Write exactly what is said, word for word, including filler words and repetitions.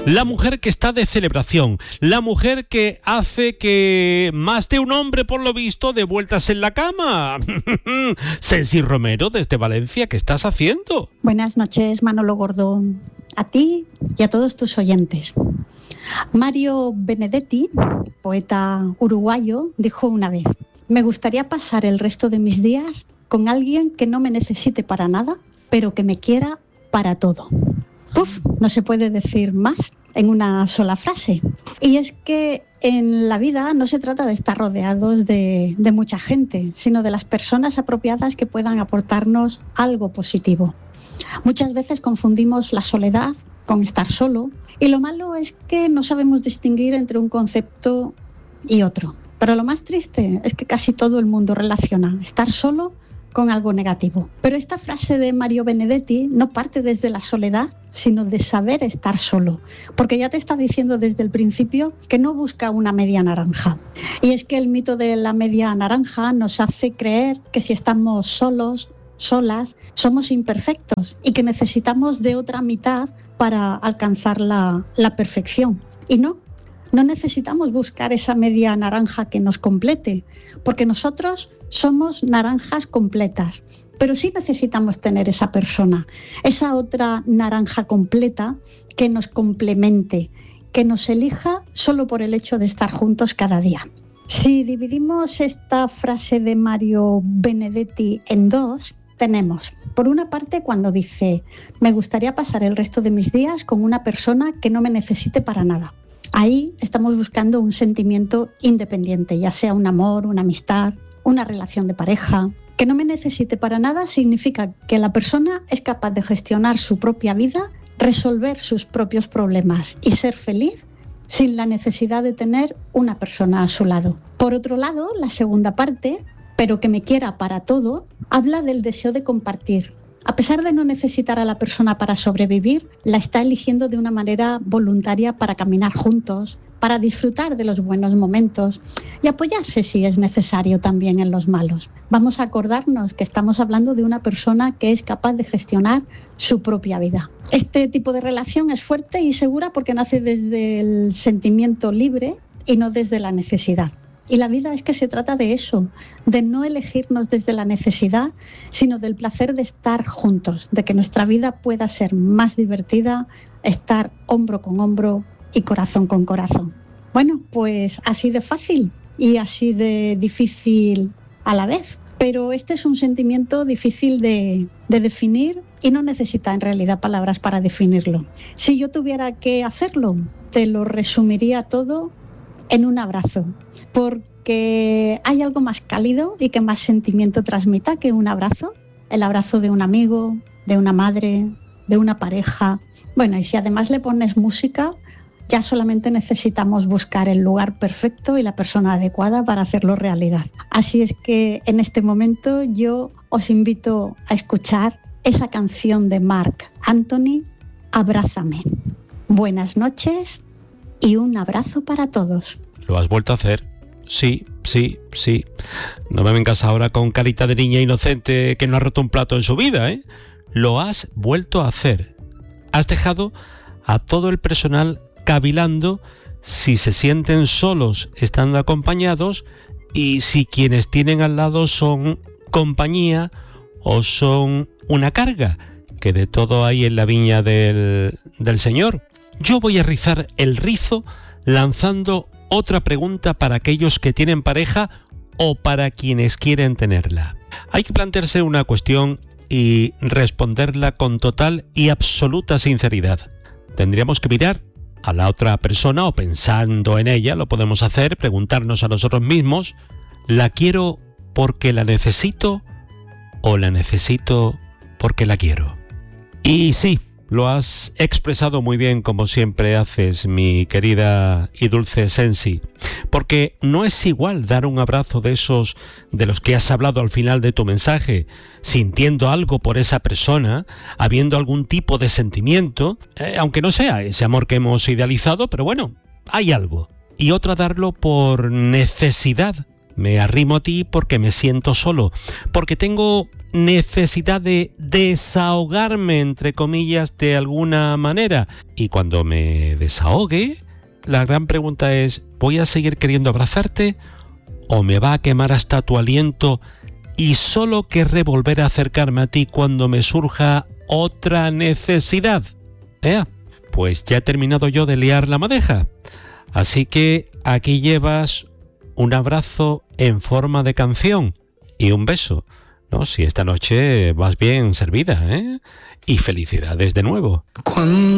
la mujer que está de celebración, la mujer que hace que más de un hombre, por lo visto, dé vueltas en la cama. Sensi Romero, desde Valencia, ¿qué estás haciendo? Buenas noches, Manolo Gordo, a ti y a todos tus oyentes. Mario Benedetti, poeta uruguayo, dijo una vez: me gustaría pasar el resto de mis días con alguien que no me necesite para nada, pero que me quiera para todo. Uf, no se puede decir más en una sola frase. Y es que en la vida no se trata de estar rodeados de, de mucha gente, sino de las personas apropiadas que puedan aportarnos algo positivo. Muchas veces confundimos la soledad con estar solo, y lo malo es que no sabemos distinguir entre un concepto y otro. Pero lo más triste es que casi todo el mundo relaciona estar solo con algo negativo. Pero esta frase de Mario Benedetti no parte desde la soledad, sino de saber estar solo, porque ya te está diciendo desde el principio que no busca una media naranja. Y es que el mito de la media naranja nos hace creer que si estamos solos, solas, somos imperfectos y que necesitamos de otra mitad para alcanzar la, la perfección. Y no, no necesitamos buscar esa media naranja que nos complete, porque nosotros somos naranjas completas, pero sí necesitamos tener esa persona, esa otra naranja completa que nos complemente, que nos elija solo por el hecho de estar juntos cada día. Si dividimos esta frase de Mario Benedetti en dos, tenemos, por una parte, cuando dice: me gustaría pasar el resto de mis días con una persona que no me necesite para nada. Ahí estamos buscando un sentimiento independiente, ya sea un amor, una amistad, una relación de pareja. Que no me necesite para nada significa que la persona es capaz de gestionar su propia vida, resolver sus propios problemas y ser feliz sin la necesidad de tener una persona a su lado. Por otro lado, la segunda parte, pero que me quiera para todo, habla del deseo de compartir. A pesar de no necesitar a la persona para sobrevivir, la está eligiendo de una manera voluntaria para caminar juntos, para disfrutar de los buenos momentos y apoyarse si es necesario también en los malos. Vamos a acordarnos que estamos hablando de una persona que es capaz de gestionar su propia vida. Este tipo de relación es fuerte y segura porque nace desde el sentimiento libre y no desde la necesidad. Y la vida es que se trata de eso, de no elegirnos desde la necesidad, sino del placer de estar juntos, de que nuestra vida pueda ser más divertida, estar hombro con hombro y corazón con corazón. Bueno, pues así de fácil y así de difícil a la vez. Pero este es un sentimiento difícil de, de definir y no necesita en realidad palabras para definirlo. Si yo tuviera que hacerlo, te lo resumiría todo en un abrazo, porque hay algo más cálido y que más sentimiento transmita que un abrazo. El abrazo de un amigo, de una madre, de una pareja. Bueno, y si además le pones música, ya solamente necesitamos buscar el lugar perfecto y la persona adecuada para hacerlo realidad. Así es que en este momento yo os invito a escuchar esa canción de Marc Anthony, Abrázame. Buenas noches y un abrazo para todos. ¿Lo has vuelto a hacer? Sí, sí, sí. No me vengas ahora con carita de niña inocente que no ha roto un plato en su vida, ¿eh? Lo has vuelto a hacer. Has dejado a todo el personal cavilando si se sienten solos estando acompañados y si quienes tienen al lado son compañía o son una carga, que de todo hay en la viña del, del Señor. Yo voy a rizar el rizo lanzando otra pregunta para aquellos que tienen pareja o para quienes quieren tenerla. Hay que plantearse una cuestión y responderla con total y absoluta sinceridad. Tendríamos que mirar a la otra persona o pensando en ella, lo podemos hacer, preguntarnos a nosotros mismos: ¿la quiero porque la necesito o la necesito porque la quiero? Y sí, lo has expresado muy bien, como siempre haces, mi querida y dulce Sensi, porque no es igual dar un abrazo de esos de los que has hablado al final de tu mensaje, sintiendo algo por esa persona, habiendo algún tipo de sentimiento, eh, aunque no sea ese amor que hemos idealizado, pero bueno, hay algo. Y otra darlo por necesidad Me arrimo a ti porque me siento solo, porque tengo necesidad de desahogarme, entre comillas, de alguna manera. Y cuando me desahogue, la gran pregunta es, ¿voy a seguir queriendo abrazarte o me va a quemar hasta tu aliento y solo querré volver a acercarme a ti cuando me surja otra necesidad? ¿Eh? Pues ya he terminado yo de liar la madeja. Así que aquí llevas un abrazo en forma de canción y un beso, ¿no? Si esta noche vas bien servida, ¿eh? Y felicidades de nuevo. Cuando